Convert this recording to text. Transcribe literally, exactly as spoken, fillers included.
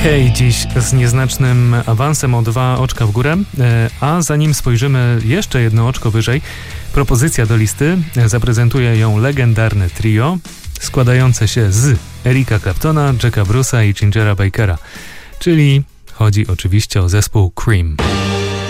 Hej, dziś z nieznacznym awansem o dwa oczka w górę, a zanim spojrzymy jeszcze jedno oczko wyżej, propozycja do listy zaprezentuje ją legendarne trio składające się z Erika Claptona, Jacka Bruce'a i Gingera Bakera, czyli chodzi oczywiście o zespół Cream.